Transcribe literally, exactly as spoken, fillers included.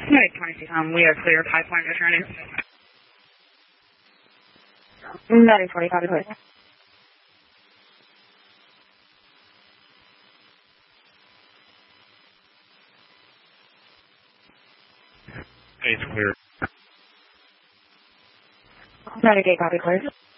United twenty-six, um, we are clear, pipeline returning. United twenty, copy, please. It's clear. United eight, copy, please.